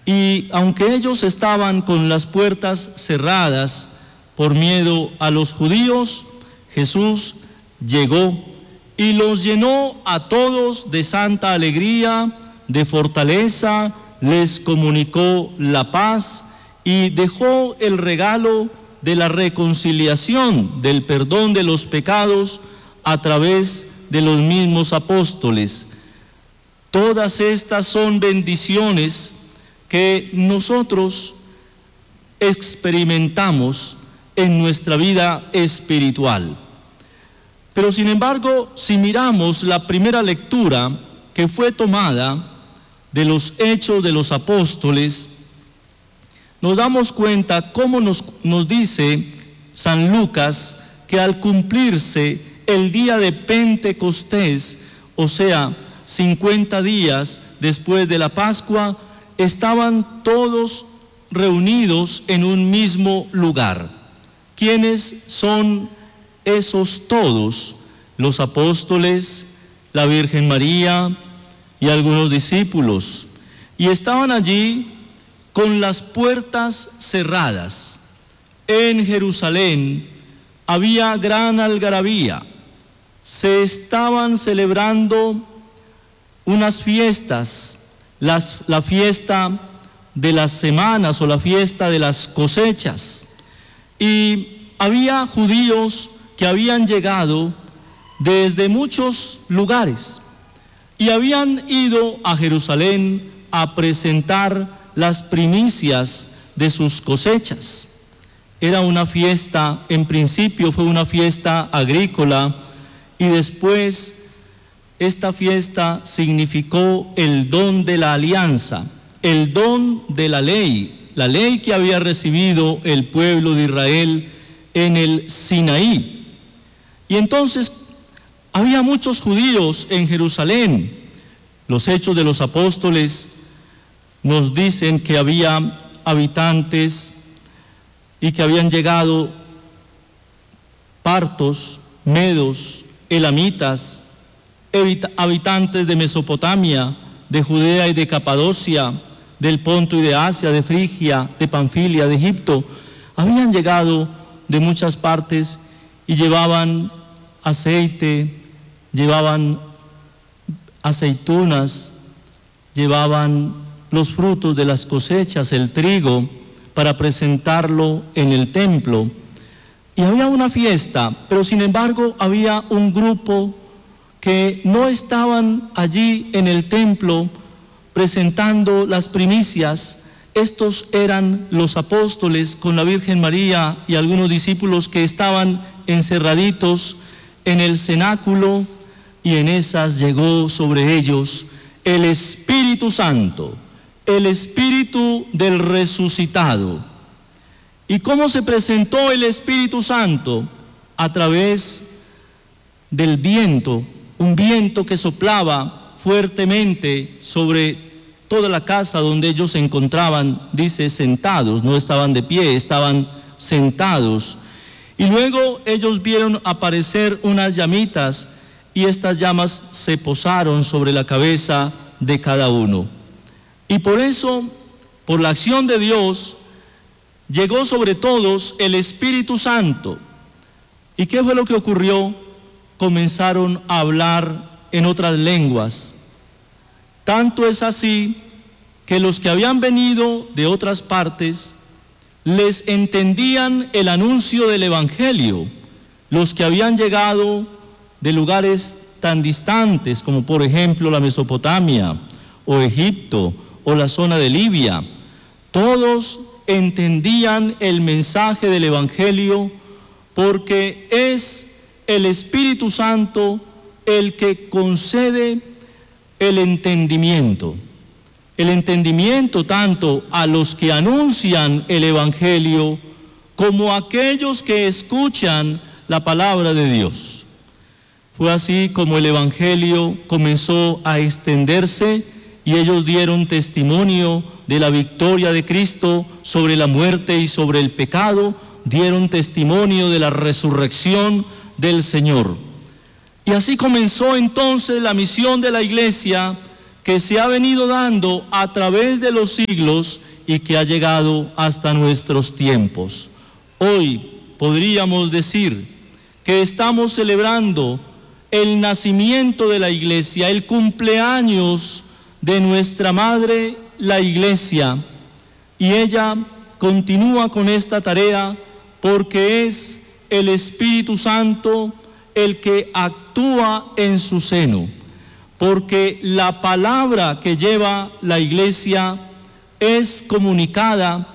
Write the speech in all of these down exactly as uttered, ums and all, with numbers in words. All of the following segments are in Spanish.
Y aunque ellos estaban con las puertas cerradas por miedo a los judíos, Jesús llegó y los llenó a todos de santa alegría, de fortaleza, les comunicó la paz y dejó el regalo de la reconciliación, del perdón de los pecados a través de los mismos apóstoles. Todas estas son bendiciones que nosotros experimentamos en nuestra vida espiritual. Pero sin embargo, si miramos la primera lectura que fue tomada de los Hechos de los Apóstoles, nos damos cuenta cómo nos, nos dice San Lucas que al cumplirse el día de Pentecostés, o sea, cincuenta días después de la Pascua, estaban todos reunidos en un mismo lugar. ¿Quiénes son esos todos? Los apóstoles, la Virgen María y algunos discípulos. Y estaban allí con las puertas cerradas. En Jerusalén había gran algarabía. Se estaban celebrando unas fiestas, las, la fiesta de las semanas o la fiesta de las cosechas. Y había judíos que habían llegado desde muchos lugares y habían ido a Jerusalén a presentar las primicias de sus cosechas. Era una fiesta, en principio fue una fiesta agrícola, y después esta fiesta significó el don de la alianza, el don de la ley, la ley que había recibido el pueblo de Israel en el Sinaí. Y entonces había muchos judíos en Jerusalén. Los Hechos de los Apóstoles nos dicen que había habitantes y que habían llegado partos, medos, elamitas, habitantes de Mesopotamia, de Judea y de Capadocia, del Ponto y de Asia, de Frigia, de Panfilia, de Egipto. Habían llegado de muchas partes y llevaban aceite, llevaban aceitunas, llevaban los frutos de las cosechas, el trigo, para presentarlo en el templo. Y había una fiesta, pero sin embargo había un grupo que no estaban allí en el templo presentando las primicias. Estos eran los apóstoles con la Virgen María y algunos discípulos que estaban encerraditos en el cenáculo, y en esas llegó sobre ellos el Espíritu Santo, el Espíritu del resucitado. ¿Y cómo se presentó el Espíritu Santo? A través del viento, un viento que soplaba fuertemente sobre toda la casa donde ellos se encontraban, dice, sentados, no estaban de pie, estaban sentados. Y luego ellos vieron aparecer unas llamitas, y estas llamas se posaron sobre la cabeza de cada uno. Y por eso, por la acción de Dios, llegó sobre todos el Espíritu Santo. ¿Y qué fue lo que ocurrió? Comenzaron a hablar en otras lenguas. Tanto es así que los que habían venido de otras partes les entendían el anuncio del Evangelio. Los que habían llegado de lugares tan distantes como por ejemplo la Mesopotamia o Egipto o la zona de Libia, todos entendían el mensaje del Evangelio, porque es el Espíritu Santo el que concede el entendimiento. El entendimiento tanto a los que anuncian el Evangelio como a aquellos que escuchan la palabra de Dios. Fue así como el Evangelio comenzó a extenderse y ellos dieron testimonio de la victoria de Cristo sobre la muerte y sobre el pecado, dieron testimonio de la resurrección del Señor. Y así comenzó entonces la misión de la iglesia, que se ha venido dando a través de los siglos y que ha llegado hasta nuestros tiempos. Hoy podríamos decir que estamos celebrando el nacimiento de la Iglesia, el cumpleaños de nuestra Madre, la Iglesia, y ella continúa con esta tarea porque es el Espíritu Santo el que actúa en su seno, porque la palabra que lleva la Iglesia es comunicada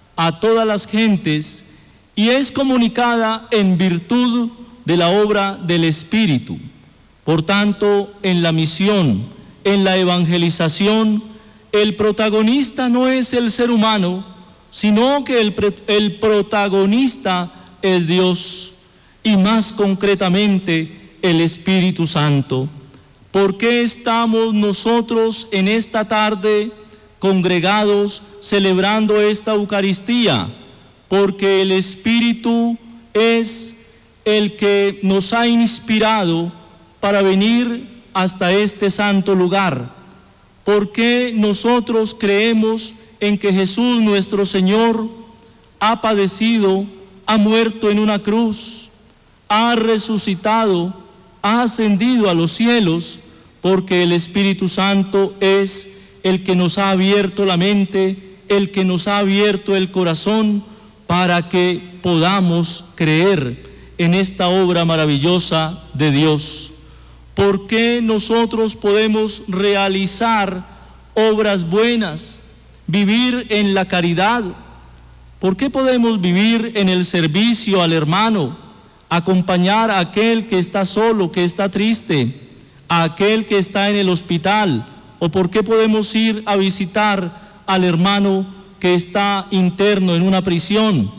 a todas las gentes y es comunicada en virtud de la obra del Espíritu. Por tanto, en la misión, en la evangelización, el protagonista no es el ser humano, sino que el, el protagonista es Dios, y más concretamente el Espíritu Santo. ¿Por qué estamos nosotros en esta tarde congregados celebrando esta Eucaristía? Porque el Espíritu es el que nos ha inspirado para venir hasta este santo lugar. ¿Por qué nosotros creemos en que Jesús nuestro Señor ha padecido, ha muerto en una cruz, ha resucitado, ha ascendido a los cielos? Porque el Espíritu Santo es el que nos ha abierto la mente, el que nos ha abierto el corazón para que podamos creer en esta obra maravillosa de Dios. ¿Por qué nosotros podemos realizar obras buenas, vivir en la caridad? ¿Por qué podemos vivir en el servicio al hermano, acompañar a aquel que está solo, que está triste, a aquel que está en el hospital? ¿O por qué podemos ir a visitar al hermano que está interno en una prisión?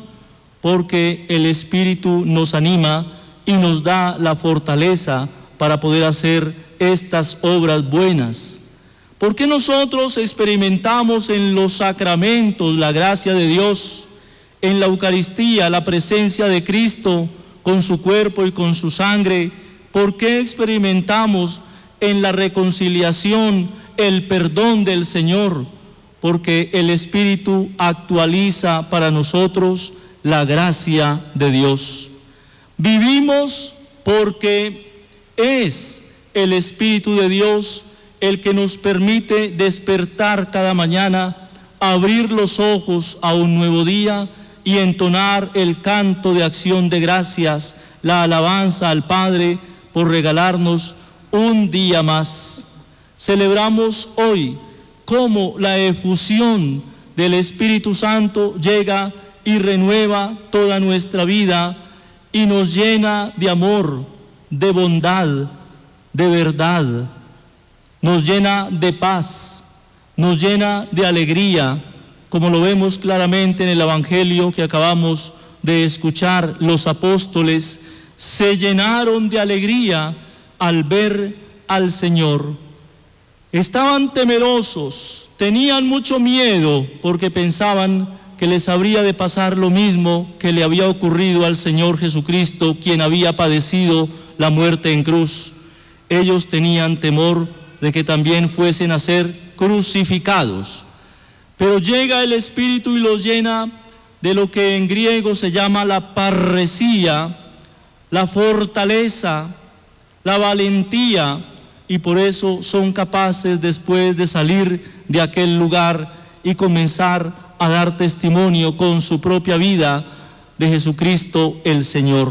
Porque el Espíritu nos anima y nos da la fortaleza para poder hacer estas obras buenas. ¿Por qué nosotros experimentamos en los sacramentos la gracia de Dios, en la Eucaristía la presencia de Cristo con su cuerpo y con su sangre? ¿Por qué experimentamos en la reconciliación el perdón del Señor? Porque el Espíritu actualiza para nosotros la gracia de Dios. Vivimos porque es el Espíritu de Dios el que nos permite despertar cada mañana, abrir los ojos a un nuevo día y entonar el canto de acción de gracias, la alabanza al Padre por regalarnos un día más. Celebramos hoy cómo la efusión del Espíritu Santo llega y renueva toda nuestra vida y nos llena de amor, de bondad, de verdad, nos llena de paz, nos llena de alegría, como lo vemos claramente en el Evangelio que acabamos de escuchar. Los apóstoles se llenaron de alegría al ver al Señor. Estaban temerosos, tenían mucho miedo porque pensaban que les habría de pasar lo mismo que le había ocurrido al Señor Jesucristo, quien había padecido la muerte en cruz. Ellos tenían temor de que también fuesen a ser crucificados. Pero llega el Espíritu y los llena de lo que en griego se llama la parresía, la fortaleza, la valentía, y por eso son capaces después de salir de aquel lugar y comenzar a dar testimonio con su propia vida de Jesucristo el Señor.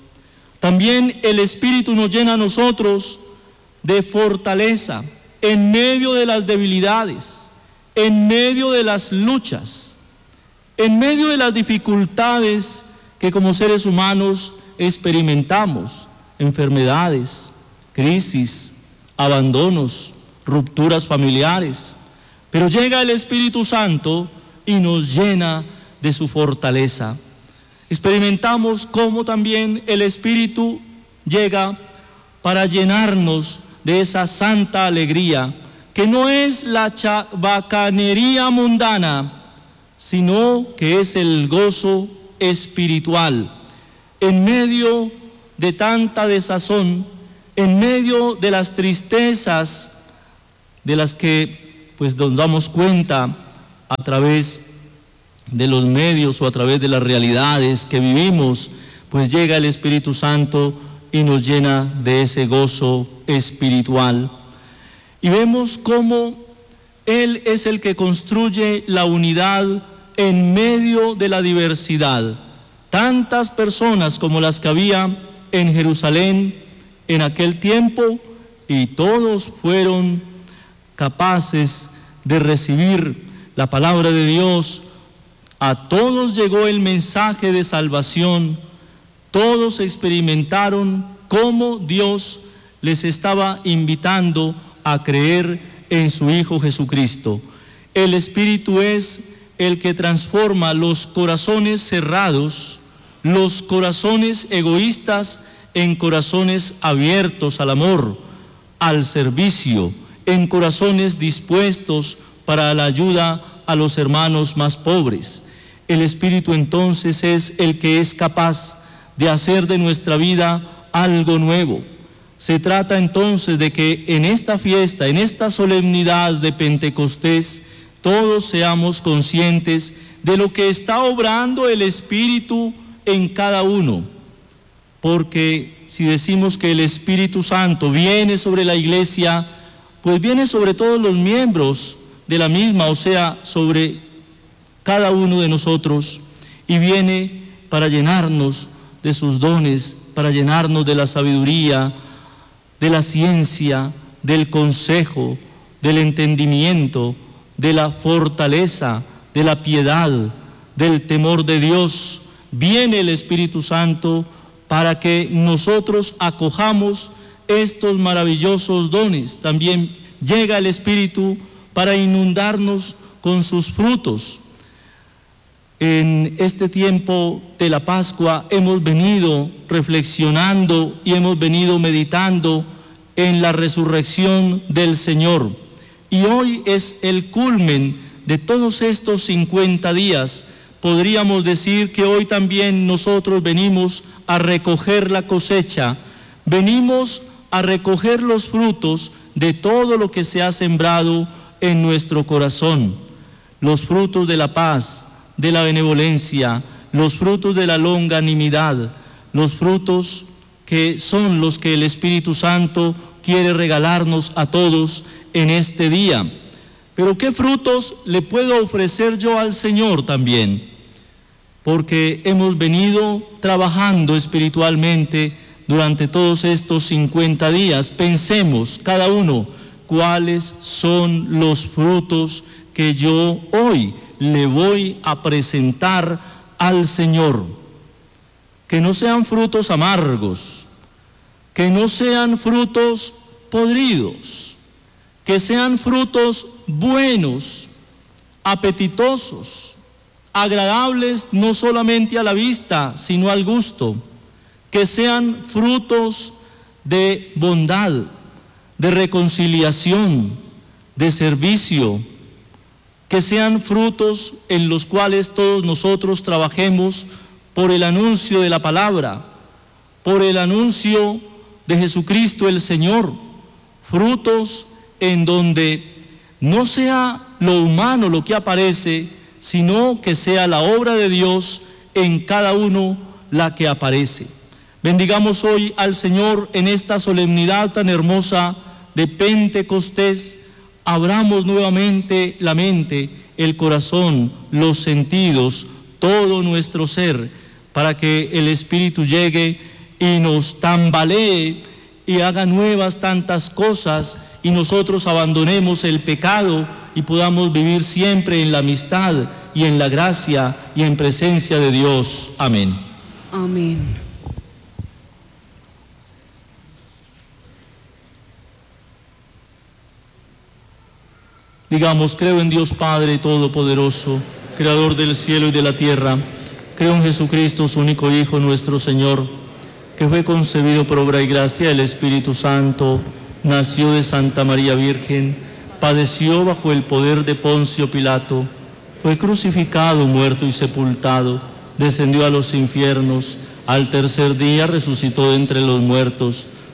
También el Espíritu nos llena a nosotros de fortaleza en medio de las debilidades, en medio de las luchas, en medio de las dificultades que como seres humanos experimentamos, enfermedades, crisis, abandonos, rupturas familiares. Pero llega el Espíritu Santo y nos llena de su fortaleza. Experimentamos cómo también el Espíritu llega para llenarnos de esa santa alegría, que no es la bacanería mundana, sino que es el gozo espiritual. En medio de tanta desazón, en medio de las tristezas de las que pues nos damos cuenta a través de los medios o a través de las realidades que vivimos, pues llega el Espíritu Santo y nos llena de ese gozo espiritual. Y vemos cómo Él es el que construye la unidad en medio de la diversidad. Tantas personas como las que había en Jerusalén en aquel tiempo, y todos fueron capaces de recibir la palabra de Dios. A todos llegó el mensaje de salvación. Todos experimentaron cómo Dios les estaba invitando a creer en su Hijo Jesucristo. El Espíritu es el que transforma los corazones cerrados, los corazones egoístas, en corazones abiertos al amor, al servicio, en corazones dispuestos para la ayuda a los hermanos más pobres. El Espíritu entonces es el que es capaz de hacer de nuestra vida algo nuevo. Se trata entonces de que en esta fiesta, en esta solemnidad de Pentecostés, todos seamos conscientes de lo que está obrando el Espíritu en cada uno. Porque si decimos que el Espíritu Santo viene sobre la iglesia, pues viene sobre todos los miembros de la misma, o sea, sobre cada uno de nosotros, y viene para llenarnos de sus dones, para llenarnos de la sabiduría, de la ciencia, del consejo, del entendimiento, de la fortaleza, de la piedad, del temor de Dios. Viene el Espíritu Santo para que nosotros acojamos estos maravillosos dones. También llega el Espíritu para inundarnos con sus frutos. En este tiempo de la Pascua hemos venido reflexionando y hemos venido meditando en la resurrección del Señor. Y hoy es el culmen de todos estos cincuenta días. Podríamos decir que hoy también nosotros venimos a recoger la cosecha, venimos a recoger los frutos de todo lo que se ha sembrado en nuestro corazón, los frutos de la paz, de la benevolencia, los frutos de la longanimidad, los frutos que son los que el Espíritu Santo quiere regalarnos a todos en este día. Pero ¿qué frutos le puedo ofrecer yo al Señor también? Porque hemos venido trabajando espiritualmente durante todos estos cincuenta días. Pensemos cada uno cuáles son los frutos que yo hoy le voy a presentar al Señor. Que no sean frutos amargos, que no sean frutos podridos, que sean frutos buenos, apetitosos, agradables no solamente a la vista, sino al gusto, que sean frutos de bondad, de reconciliación, de servicio, que sean frutos en los cuales todos nosotros trabajemos por el anuncio de la palabra, por el anuncio de Jesucristo el Señor, frutos en donde no sea lo humano lo que aparece, sino que sea la obra de Dios en cada uno la que aparece. Bendigamos hoy al Señor en esta solemnidad tan hermosa de Pentecostés. Abramos nuevamente la mente, el corazón, los sentidos, todo nuestro ser, para que el Espíritu llegue y nos tambalee y haga nuevas tantas cosas, y nosotros abandonemos el pecado y podamos vivir siempre en la amistad y en la gracia y en presencia de Dios. Amén. Amén. Digamos, creo en Dios Padre Todopoderoso, Creador del cielo y de la tierra. Creo en Jesucristo, su único Hijo, nuestro Señor, que fue concebido por obra y gracia del Espíritu Santo, nació de Santa María Virgen, padeció bajo el poder de Poncio Pilato, fue crucificado, muerto y sepultado, descendió a los infiernos, al tercer día resucitó de entre los muertos,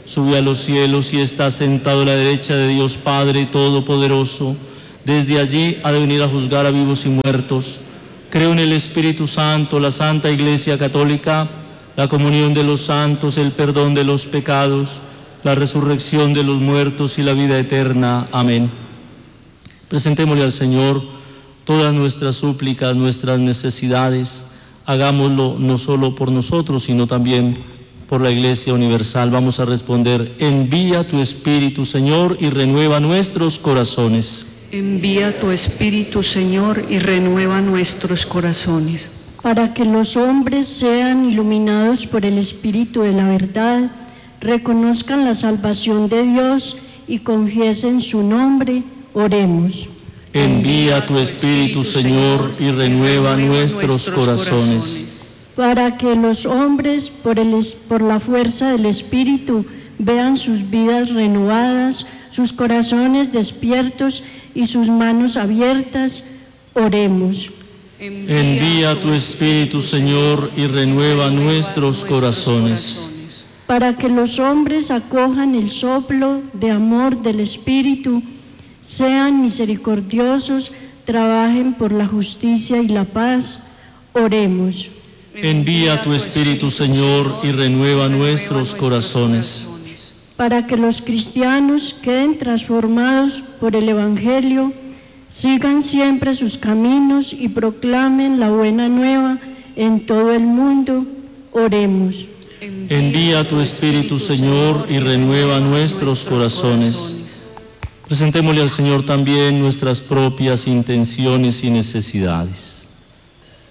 subió a los cielos y está sentado a la derecha de Dios Padre Todopoderoso. Desde allí ha de venir a juzgar a vivos y muertos. Creo en el Espíritu Santo, la Santa Iglesia Católica, la comunión de los santos, el perdón de los pecados, la resurrección de los muertos y la vida eterna. Amén. Presentémosle al Señor todas nuestras súplicas, nuestras necesidades. Hagámoslo no solo por nosotros, sino también por la Iglesia Universal. Vamos a responder: envía tu Espíritu, Señor, y renueva nuestros corazones. Envía tu Espíritu, Señor, y renueva nuestros corazones. Para que los hombres sean iluminados por el Espíritu de la verdad, reconozcan la salvación de Dios y confiesen su nombre, oremos. Envía tu Espíritu, Señor, y renueva nuestros corazones. Para que los hombres, por, el, por la fuerza del Espíritu, vean sus vidas renovadas, sus corazones despiertos y sus manos abiertas, oremos. Envía tu Espíritu, Señor, y renueva nuestros corazones. Para que los hombres acojan el soplo de amor del Espíritu, sean misericordiosos, trabajen por la justicia y la paz, oremos. Envía tu Espíritu, Señor, y renueva nuestros corazones. Para que los cristianos queden transformados por el Evangelio, sigan siempre sus caminos y proclamen la buena nueva en todo el mundo, oremos. Envía tu Espíritu, Señor, y renueva nuestros corazones. Presentémosle al Señor también nuestras propias intenciones y necesidades.